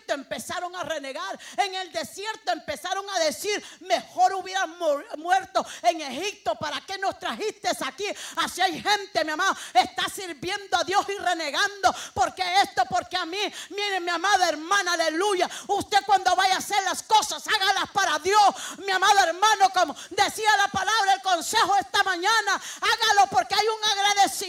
desierto empezaron a renegar. En el desierto empezaron a decir: mejor hubieras muerto en Egipto. ¿Para qué nos trajiste aquí? Así hay gente, mi amado, está sirviendo a Dios y renegando. Porque esto, porque a mí. Miren, mi amada hermana, aleluya. Usted cuando vaya a hacer las cosas, hágalas para Dios. Mi amado hermano, como decía la palabra, el consejo esta mañana, hágalo porque hay un agradecimiento